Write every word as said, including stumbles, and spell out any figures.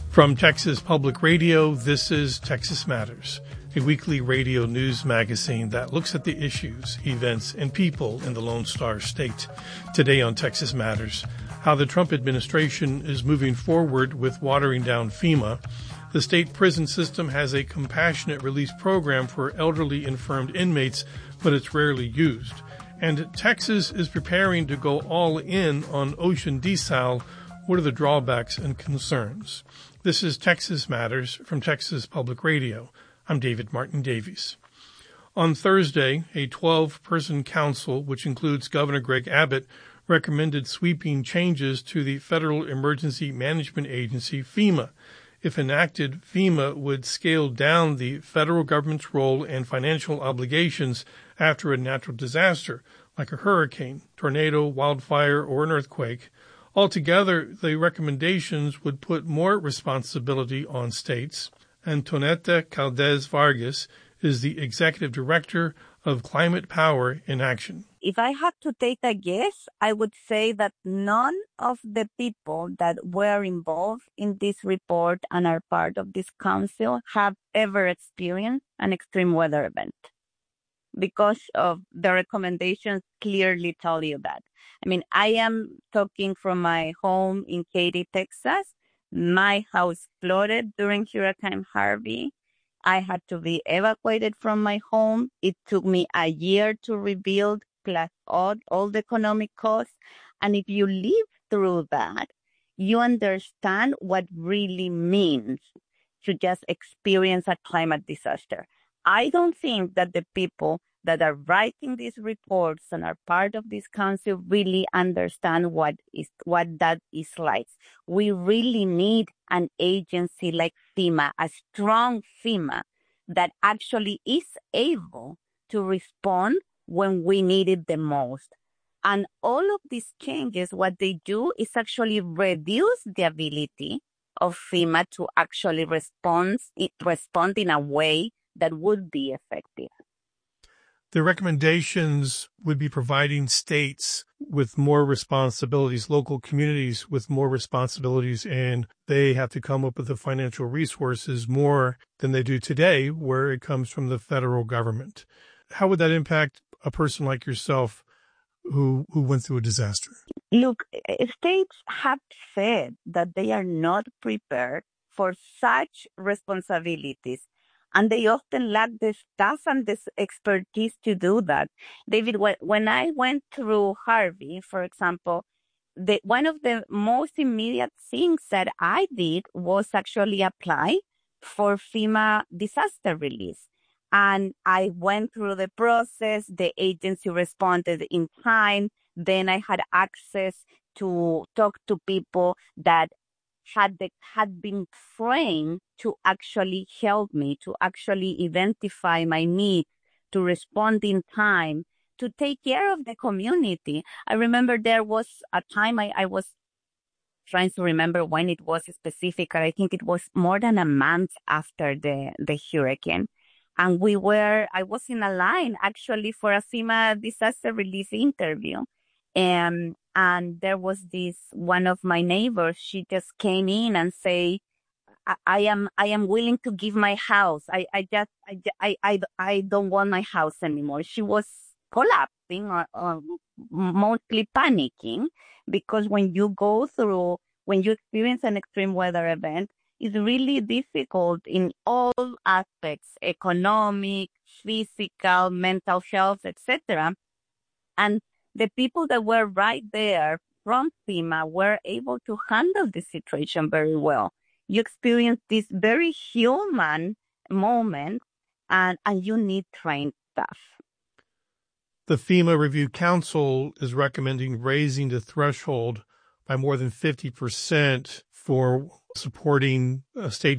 From Texas Public Radio, this is Texas Matters, a weekly radio news magazine that looks at the issues, events, and people in the Lone Star State. Today on Texas Matters, how the Trump administration is moving forward with watering down FEMA. The state prison system has a compassionate release program for elderly infirmed inmates, but it's rarely used. And Texas is preparing to go all in on ocean desal. What are the drawbacks and concerns? This is Texas Matters from Texas Public Radio. I'm David Martin Davies. On Thursday, a twelve-person council, which includes Governor Greg Abbott, recommended sweeping changes to the Federal Emergency Management Agency, FEMA. If enacted, FEMA would scale down the federal government's role and financial obligations after a natural disaster, like a hurricane, tornado, wildfire, or an earthquake. Altogether, the recommendations would put more responsibility on states. Antonetta Caldez Vargas is the executive director of Climate Power in Action. If I had to take a guess, I would say that none of the people that were involved in this report and are part of this council have ever experienced an extreme weather event, because of the recommendations clearly tell you that. I mean, I am talking from my home in Katy, Texas. My house flooded during Hurricane Harvey. I had to be evacuated from my home. It took me a year to rebuild, plus all, all the economic costs. And if you live through that, you understand what really means to just experience a climate disaster. I don't think that the people that are writing these reports and are part of this council really understand what is what that is like. We really need an agency like FEMA, a strong FEMA that actually is able to respond when we need it the most. And all of these changes, what they do is actually reduce the ability of FEMA to actually respond, respond in a way that would be effective. The recommendations would be providing states with more responsibilities, local communities with more responsibilities, and they have to come up with the financial resources more than they do today, where it comes from the federal government. How would that impact a person like yourself who, who went through a disaster? Look, states have said that they are not prepared for such responsibilities. And they often lack the staff and the expertise to do that. David, when I went through Harvey, for example, the, one of the most immediate things that I did was actually apply for FEMA disaster release. And I went through the process. The agency responded in time. Then I had access to talk to people that had the, had been trained to actually help me, to actually identify my need, to respond in time, to take care of the community. I remember there was a time I, I was trying to remember when it was specific. I think it was more than a month after the, the hurricane. And we were, I was in a line actually for a FEMA disaster relief interview. And And there was this, one of my neighbors, she just came in and say, I, I am, I am willing to give my house. I, I just, I, I, I, I don't want my house anymore. She was collapsing or, or mostly panicking, because when you go through, when you experience an extreme weather event, it's really difficult in all aspects, economic, physical, mental health, et cetera. And the people that were right there from FEMA were able to handle the situation very well. You experience this very human moment, and, and you need trained staff. The FEMA Review Council is recommending raising the threshold by more than fifty percent for supporting uh, state